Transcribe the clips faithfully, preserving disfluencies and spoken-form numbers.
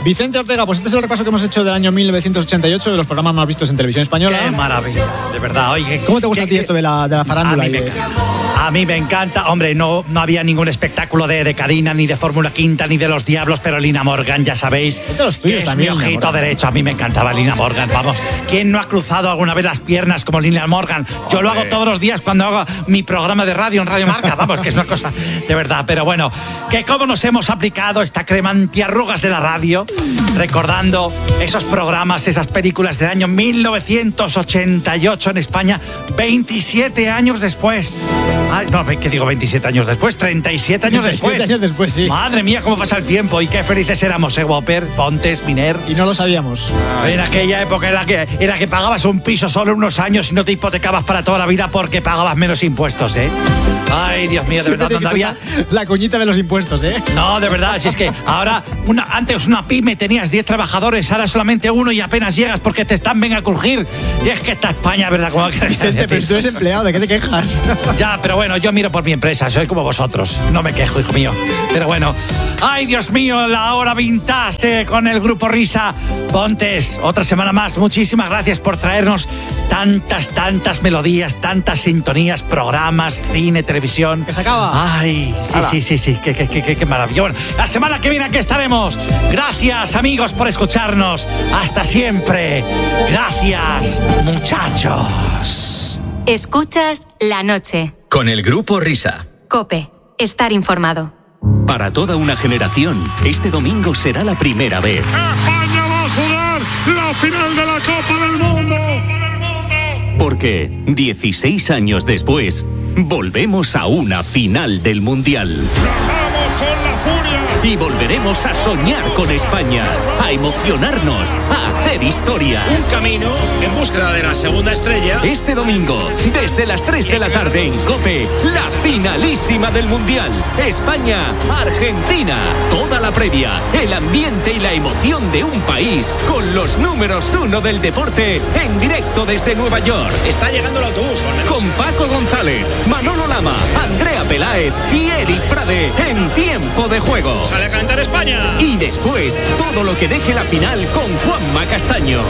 Vicente Ortega, pues este es el repaso que hemos hecho del año mil novecientos ochenta y ocho de los programas más vistos en televisión española. ¡Qué maravilla! De verdad, oye. ¿Cómo te gusta ¿qué, a ti esto de la, de la farándula? A mí, me de... a mí me encanta. Hombre, no, no había ningún espectáculo de, de Karina, ni de Fórmula Quinta, ni de Los Diablos, pero Lina Morgan, ya sabéis. Es de los tuyos es también, mi ojito derecho. A mí me encantaba Lina Morgan. Vamos, ¿quién no ha cruzado alguna vez las piernas como Lina Morgan? Yo lo hago todos los días cuando hago mi programa de radio en Radio Marca. Vamos, que es una cosa de verdad. Pero bueno, que cómo nos hemos aplicado esta crema antiarrugas de la radio, recordando esos programas, esas películas del año mil novecientos ochenta y ocho en España, veintisiete años después. Ay, no, ¿qué digo veintisiete años después? treinta y siete años después. treinta y siete años después, sí. Madre mía, cómo pasa el tiempo y qué felices éramos, ¿eh, Whopper, Pontes, Miner? Y no lo sabíamos. Ay. En aquella época en la, que, en la que pagabas un piso solo unos años y no te hipotecabas para toda la vida porque pagabas menos impuestos, ¿eh? Ay, Dios mío, de Siempre verdad, ¿dónde había? La cuñita de los impuestos, ¿eh? No, de verdad, si es que ahora, una, antes una pyme tenías diez trabajadores, ahora solamente uno y apenas llegas porque te están venga a crujir. Y es que esta España, ¿verdad? Como que Vicente, pero tú eres empleado, ¿de qué te quejas? Ya, pero bueno, yo miro por mi empresa, soy como vosotros. No me quejo, hijo mío. Pero bueno, ay, Dios mío, la hora vintage con el Grupo Risa. Pontes, otra semana más. Muchísimas gracias por traernos tantas, tantas melodías, tantas sintonías, programas, cine, televisión. Que se acaba. Ay, sí, sí, sí, sí, qué, qué, qué, qué maravilla. Bueno, la semana que viene aquí estaremos. Gracias, amigos, por escucharnos. Hasta siempre. Gracias, muchachos. Escuchas La Noche. Con el Grupo Risa. COPE. Estar informado. Para toda una generación, este domingo será la primera vez. España va a jugar la final de la Copa del Mundo. Porque dieciséis años después, volvemos a una final del Mundial. ¡Vamos con la furia! Y volveremos a soñar con España, a emocionarnos, a hacer historia. Un camino en búsqueda de la segunda estrella. Este domingo, desde las tres de la tarde en COPE, la finalísima del Mundial. España-Argentina. Toda la previa, el ambiente y la emoción de un país con los números uno del deporte en directo desde Nueva York. Está llegando el autobús. Con Paco González, Manolo Lama, Andrea Peláez y Eric Frade en Tiempo de Juego. Sale a cantar España. Y después, todo lo que deje la final con Juanma Castaño.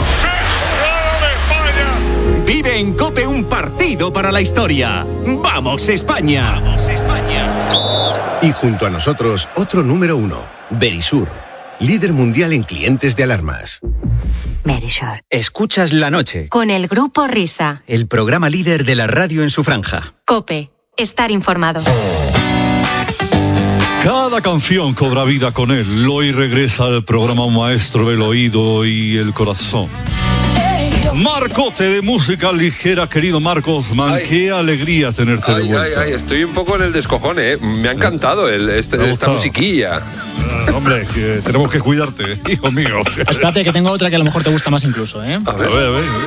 Vive en COPE un partido para la historia. ¡Vamos, España! ¡Vamos, España! Y junto a nosotros, otro número uno, Verisur, líder mundial en clientes de alarmas. Verisur. Escuchas La Noche. Con el Grupo Risa. El programa líder de la radio en su franja. COPE. Estar informado. Cada canción cobra vida con él. Hoy regresa al programa un maestro del oído y el corazón. Marcote de música ligera, querido Marcos Man, ay, qué alegría tenerte ay, de vuelta. Ay, ay, estoy un poco en el descojone, ¿eh? Me ha encantado el, este, esta musiquilla. Uh, hombre, que tenemos que cuidarte, hijo mío. Espérate, que tengo otra que a lo mejor te gusta más incluso, ¿eh? A ver, a ver, a ver.